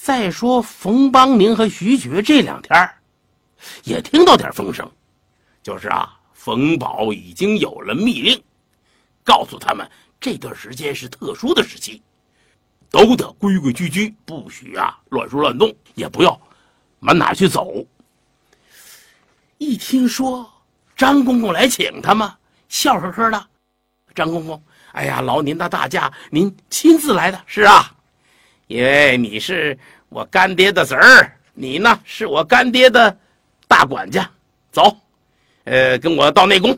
再说冯邦明和徐觉这2天也听到点风声，就是冯保已经有了密令，告诉他们这段时间是特殊的时期，都得规规矩矩，不许乱说乱动，也不要满哪去走。一听说张公公来请他们，笑呵呵的。张公公，哎呀，劳您的大驾，您亲自来的。是啊，因为你是我干爹的侄儿，你呢是我干爹的大管家。走，跟我到内宫。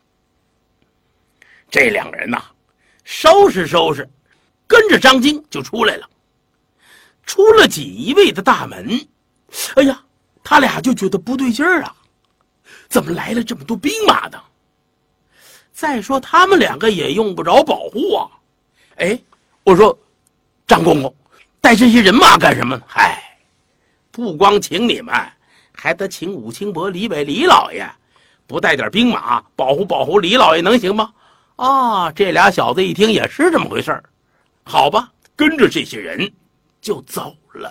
这2个人收拾收拾，跟着张京就出来了。出了锦衣卫的大门，哎呀，他俩就觉得不对劲儿怎么来了这么多兵马呢？再说他们2个也用不着保护我说张公公带这些人马干什么呢？不光请你们，还得请武清伯李伟李老爷，不带点兵马保护保护李老爷能行吗？这俩小子一听也是这么回事儿，好吧，跟着这些人就走了。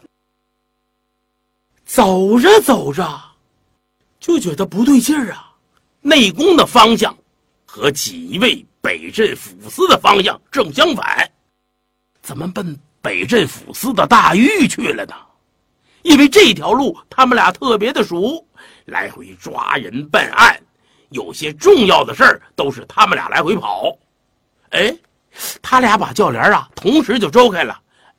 走着走着就觉得不对劲儿内宫的方向和锦衣卫北镇抚司的方向正相反，怎么奔北镇抚司的大狱去了呢？因为这条路他们俩特别的熟，来回抓人办案，有些重要的事儿都是他们俩来回跑。他俩把轿帘同时就周开了。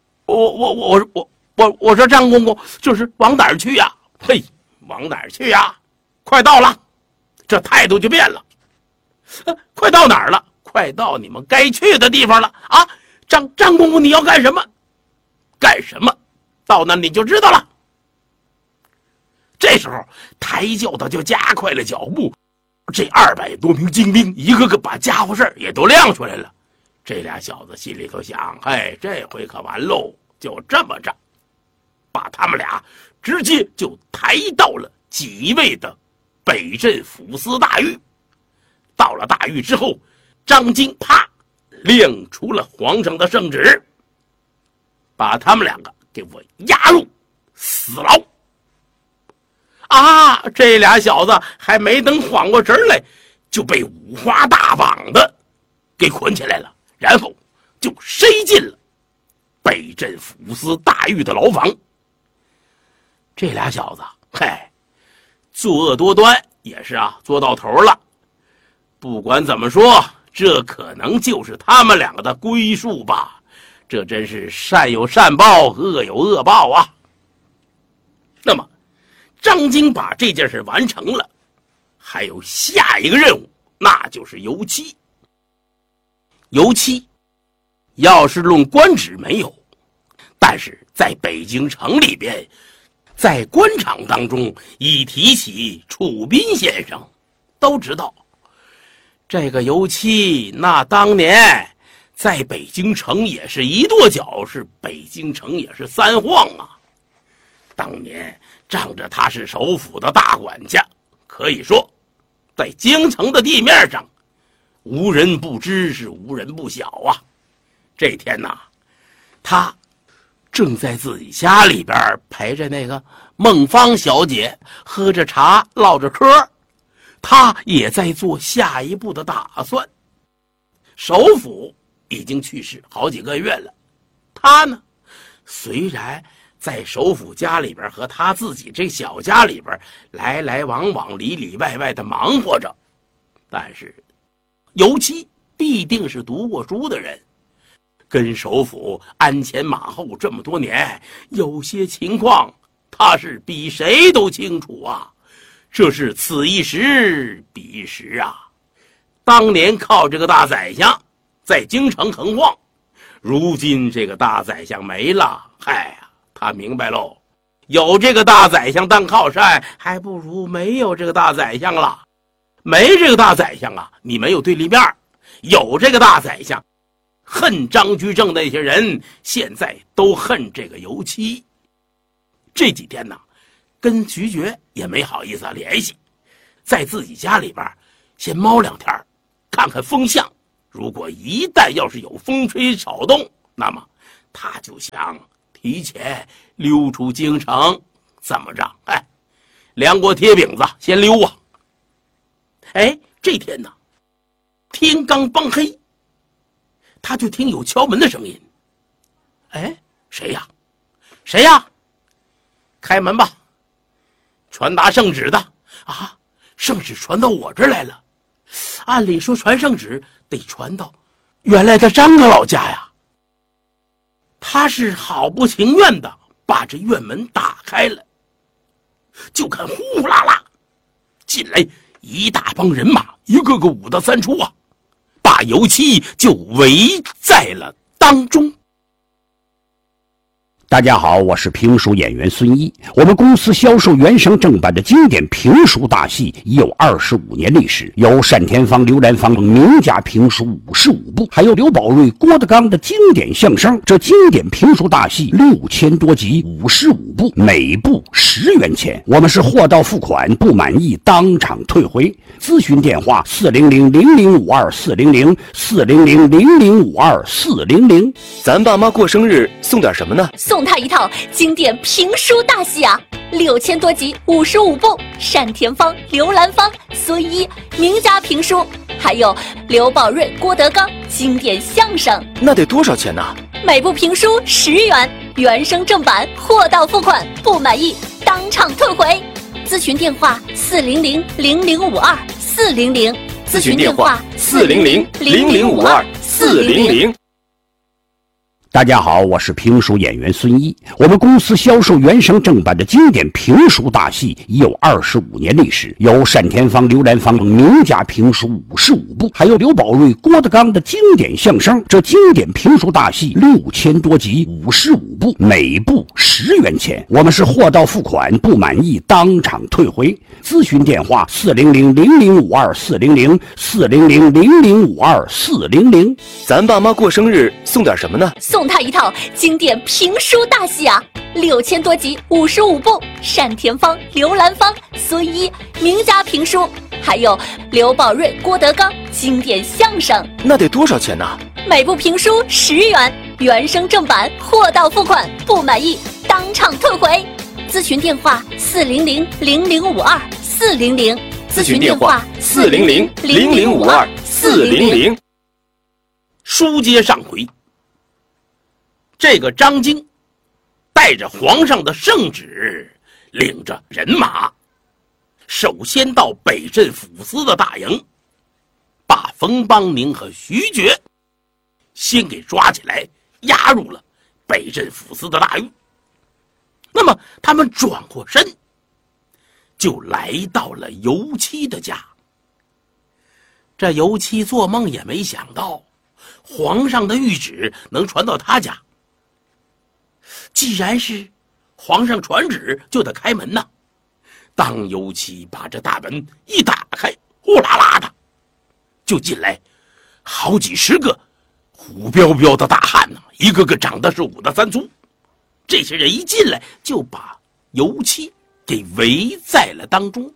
我说张公公，就是往哪儿去呀？往哪儿去呀？快到了，这态度就变了。快到哪儿了？快到你们该去的地方了张公公，你要干什么？干什么？到那你就知道了。这时候抬轿的就加快了脚步，这200多名精兵一个个把家伙事也都亮出来了。这俩小子心里头想，这回可完喽，就这么着把他们俩直接就抬到了锦衣卫的北镇抚司大狱。到了大狱之后，张京啪亮出了皇上的圣旨，把他们2个给我押入死牢。这俩小子还没等缓过神来，就被五花大绑的给捆起来了，然后就塞进了北镇抚司大狱的牢房。这俩小子作恶多端，也是做到头了。不管怎么说，这可能就是他们2个的归宿吧。这真是善有善报，恶有恶报那么张京把这件事完成了，还有下一个任务，那就是油漆。油漆要是论官职没有，但是在北京城里边，在官场当中一提起楚斌先生，都知道这个油漆那当年在北京城也是一跺脚，是北京城也是3晃当年仗着他是首府的大管家，可以说在京城的地面上无人不知，是无人不晓这天他正在自己家里边陪着那个孟芳小姐喝着茶唠着嗑，他也在做下一步的打算。首府已经去世好几个月了，他呢虽然在首府家里边和他自己这小家里边来来往往里里外外的忙活着，但是油漆必定是读过书的人，跟首府鞍前马后这么多年，有些情况他是比谁都清楚这是此一时彼一时当年靠这个大宰相在京城横晃，如今这个大宰相没了，他明白喽，有这个大宰相当靠山，还不如没有这个大宰相了。没这个大宰相你没有对立面；有这个大宰相，恨张居正那些人现在都恨这个油漆。这几天跟徐觉也没好意思联系，在自己家里边先猫2天，看看风向。如果一旦要是有风吹草动，那么他就想提前溜出京城，怎么着？哎，两锅铁饼子先溜啊！哎，这天呢，天刚帮黑，他就听有敲门的声音。哎，谁呀？谁呀？开门吧！传达圣旨的啊，圣旨传到我这儿来了。按理说传圣旨得传到原来的张大老家呀。他是好不情愿的把这院门打开了，就看呼啦啦进来一大帮人马，一个个五到三出啊，把油漆就围在了当中。 大家好，我是评书演员孙一。我们公司销售原声正版的经典评书大戏已有25年历史，有单田芳、刘兰芳等名家评书55部，还有刘宝瑞、郭德纲的经典相声。这经典评书大戏6000多集，55部，每部10元钱。我们是货到付款，不满意当场退回。咨询电话400-0052-400，400-0052-400。 咱爸妈过生日送点什么呢？ 送他一套经典评书大戏啊，6000多集，55部，单田芳、刘兰芳、孙一名家评书，还有刘宝瑞、郭德纲经典相声。 那得多少钱呢？ 每部评书10元，原声正版，货到付款，不满意当场退回。咨询电话400-0052-400， 咨询电话400-0052-400。 大家好，我是评书演员孙一。我们公司销售原声正版的经典评书大戏已有25年历史，有单田芳、刘兰芳等名家评书55部，还有刘宝瑞、郭德纲的经典相声。这经典评书大戏6000多集，55部，每部10元钱。我们是货到付款，不满意当场退回。咨询电话400-0052-400， 400-0052-400。 咱爸妈过生日送点什么呢？ 送他一套经典评书大戏啊，6000多集，55部，单田芳、刘兰芳、孙一名家评书，还有刘宝瑞、郭德纲经典相声。 那得多少钱呢？ 每部评书10元，原声正版，货到付款，不满意当场退回。咨询电话400-0052-400， 咨询电话400-0052-400。 书接上回，这个张京带着皇上的圣旨，领着人马，首先到北镇抚司的大营，把冯邦宁和徐觉先给抓起来，押入了北镇抚司的大狱。那么他们转过身，就来到了油漆的家。这油漆做梦也没想到，皇上的谕旨能传到他家。既然是皇上传旨，就得开门呐。当油漆把这大门一打开，呼啦啦的就进来好几十个虎彪彪的大汉呢，一个个长得是五大三粗。这些人一进来就把油漆给围在了当中。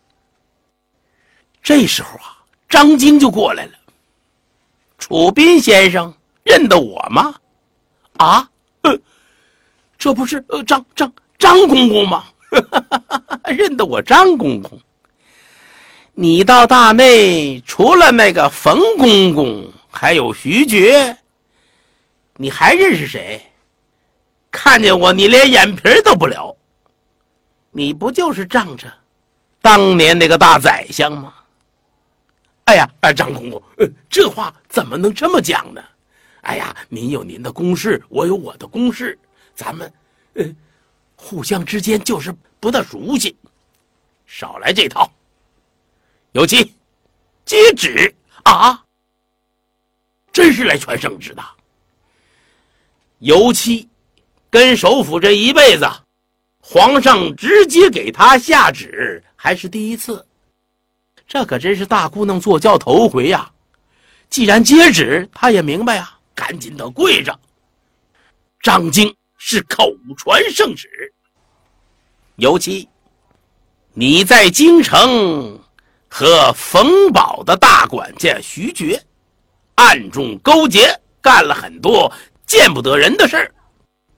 这时候啊，张京就过来了。楚斌先生认得我吗？啊，这不是张公公吗？认得我张公公。你到大内除了那个冯公公还有徐觉，你还认识谁？看见我你连眼皮都不了。你不就是仗着当年那个大宰相吗？哎呀，张公公，这话怎么能这么讲呢？哎呀，您有您的公事，我有我的公事，咱们互相之间就是不大熟悉，少来这套。有妻接旨啊，真是来传圣旨的。尤其跟首辅这一辈子，皇上直接给他下旨还是第一次，这可真是大姑娘坐轿头回呀。既然接旨，他也明白啊，赶紧的跪着。张京是口传圣旨，尤其你在京城和冯保的大管家徐觉暗中勾结，干了很多见不得人的事儿，